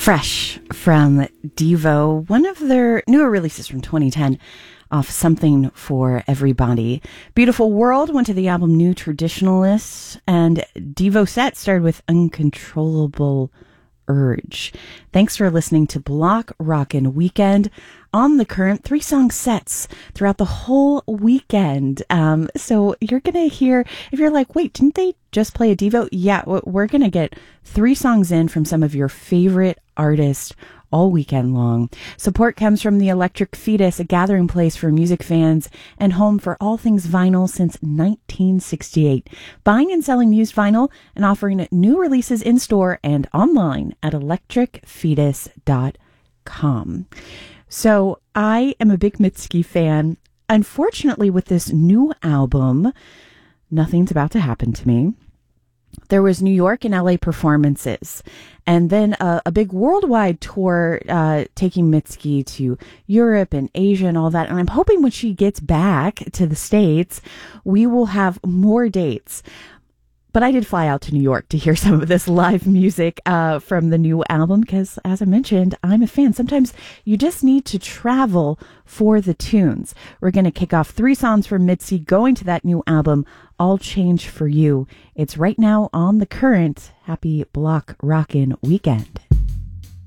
Fresh from Devo, one of their newer releases from 2010, off Something for Everybody. Beautiful World went to the album New Traditionalists, and Devo set started with Uncontrollable Urge. Thanks for listening to Block Rockin' Weekend on the Current. 3-song sets throughout the whole weekend. So you're going to hear, if you're like, wait, didn't they just play a Devo? Yeah, we're going to get 3 songs in from some of your favorite artists all weekend long. Support comes from the Electric Fetus, a gathering place for music fans and home for all things vinyl since 1968. Buying and selling used vinyl and offering new releases in store and online at electricfetus.com. So I am a big Mitski fan. Unfortunately, with this new album, nothing's about to happen to me. There was New York and LA performances, and then a big worldwide tour taking Mitski to Europe and Asia and all that. And I'm hoping when she gets back to the States, we will have more dates. But I did fly out to New York to hear some of this live music from the new album because, as I mentioned, I'm a fan. Sometimes you just need to travel for the tunes. We're going to kick off 3 songs from Mitski going to that new album, All Change for You. It's right now on The Current. Happy Block Rockin' Weekend.